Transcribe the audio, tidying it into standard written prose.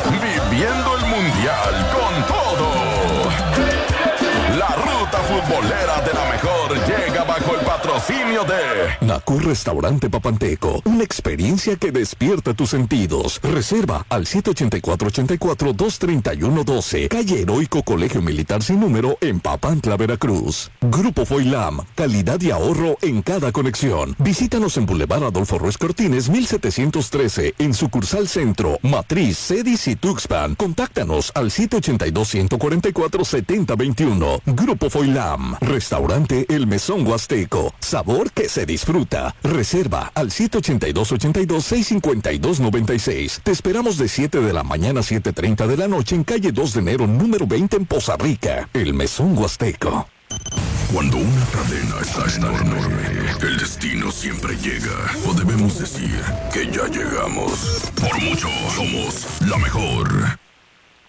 Viviendo el Mundial con todo. La ruta futbolera de la mejor llega bajo el patrocinio de Nacú Restaurante Papanteco, una experiencia que despierta tus sentidos. Reserva al 784-231-12, calle Heroico Colegio Militar Sin Número en Papantla, Veracruz. Grupo Foilam, calidad y ahorro en cada conexión. Visítanos en Boulevard Adolfo Ruiz Cortines, 1713, en sucursal Centro, Matriz, Cedis y Tuxpan. Contáctanos al 782-144-7021. Grupo Foilam, Restaurante El Mesón Huasteco, sabor que se disfruta. Reserva al 782-82-652-96. Te esperamos de 7 de la mañana a 7:30 de la noche en calle 2 de enero número 20 en Poza Rica. El Mesón Huasteco. Cuando una cadena está enorme, el destino siempre llega. O debemos decir que ya llegamos. Por mucho, somos la mejor.